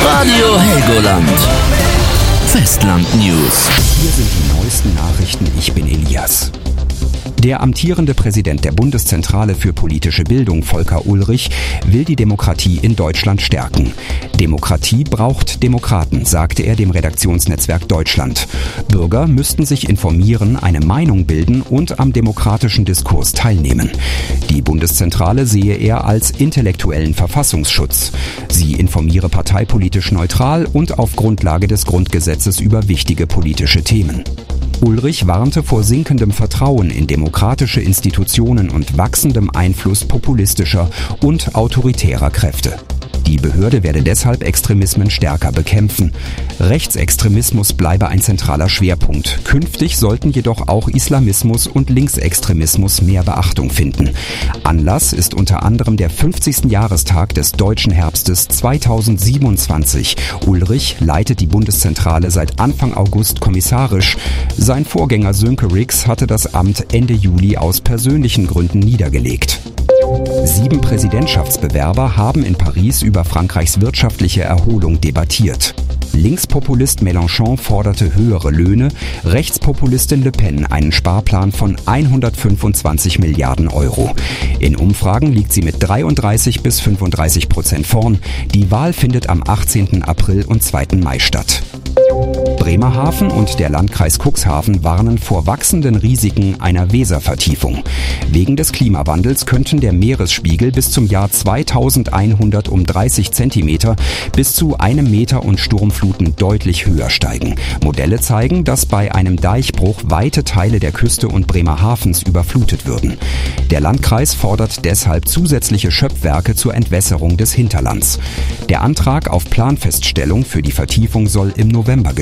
Radio Helgoland. Festland News. Hier sind die neuesten Nachrichten. Ich bin Elias. Der amtierende Präsident der Bundeszentrale für politische Bildung, Volker Ullrich, will die Demokratie in Deutschland stärken. Demokratie braucht Demokraten, sagte er dem Redaktionsnetzwerk Deutschland. Bürger müssten sich informieren, eine Meinung bilden und am demokratischen Diskurs teilnehmen. Die Bundeszentrale sehe er als intellektuellen Verfassungsschutz. Sie informiere parteipolitisch neutral und auf Grundlage des Grundgesetzes über wichtige politische Themen. Ullrich warnte vor sinkendem Vertrauen in demokratische Institutionen und wachsendem Einfluss populistischer und autoritärer Kräfte. Die Behörde werde deshalb Extremismen stärker bekämpfen. Rechtsextremismus bleibe ein zentraler Schwerpunkt. Künftig sollten jedoch auch Islamismus und Linksextremismus mehr Beachtung finden. Anlass ist unter anderem der 50. Jahrestag des Deutschen Herbstes 2027. Ullrich leitet die Bundeszentrale seit Anfang August kommissarisch. Sein Vorgänger Sönke Rix hatte das Amt Ende Juli aus persönlichen Gründen niedergelegt. 7 Präsidentschaftsbewerber haben in Paris über Frankreichs wirtschaftliche Erholung debattiert. Linkspopulist Mélenchon forderte höhere Löhne, Rechtspopulistin Le Pen einen Sparplan von 125 Milliarden Euro. In Umfragen liegt sie mit 33-35% vorn. Die Wahl findet am 18. April und 2. Mai statt. Bremerhaven und der Landkreis Cuxhaven warnen vor wachsenden Risiken einer Weservertiefung. Wegen des Klimawandels könnten der Meeresspiegel bis zum Jahr 2100 um 30 Zentimeter bis zu 1 Meter und Sturmfluten deutlich höher steigen. Modelle zeigen, dass bei einem Deichbruch weite Teile der Küste und Bremerhavens überflutet würden. Der Landkreis fordert deshalb zusätzliche Schöpfwerke zur Entwässerung des Hinterlands. Der Antrag auf Planfeststellung für die Vertiefung soll im November